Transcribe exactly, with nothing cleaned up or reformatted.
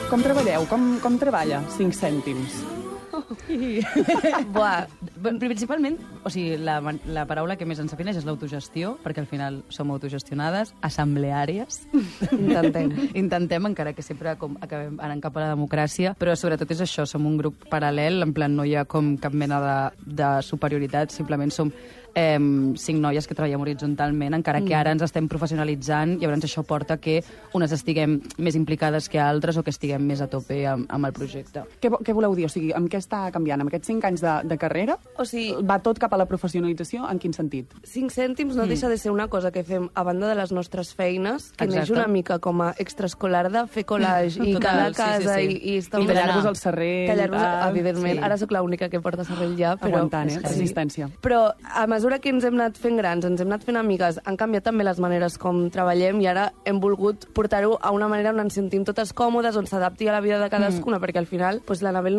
Com treballeu? Com, com treballa cinc cèntims? Buah, principalment, o sigui, la, la paraula que més ens defineix és l'autogestió, perquè al final som autogestionades, assembleàries. Intentem. Intentem, encara que sempre com, acabem anant cap a la democràcia, però sobretot és això, som un grup paral·lel, en plan no hi ha com cap mena de, de superioritat, simplement som eh, cinc noies que treballem horitzontalment, encara que ara ens estem professionalitzant, llavors això porta que unes estiguem més implicades que altres o que estiguem més a tope amb, amb el projecte. Què, què voleu dir? O sigui, amb què està canviant? Amb aquests cinc anys de, de carrera? O sigui, va tot cap a la professionalització? En quin sentit? cinc cèntims no mm. deixa de ser una cosa que fem a banda de les nostres feines, que Exacte. neix una mica com a extraescolar de fer collage i Total, cada sí, casa sí, sí. i, i estar I tallar-vos el serrell. Tallar-vos, tal. evidentment. Sí. Ara sóc l'única que porta serrell ja, però... Aguantant, eh? Resistència. Però a mesura que ens hem anat fent grans, ens hem anat fent amigues, han canviat també les maneres com treballem i ara hem volgut portar-ho a una manera on ens sentim totes còmodes, on s'adapti a la vida de cadascuna, mm. perquè al final pues, l'Anabel